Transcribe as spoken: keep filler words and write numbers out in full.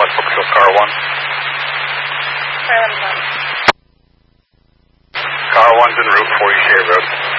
West Brookfield, car one. Um, Car one's en route, forty Shea Road.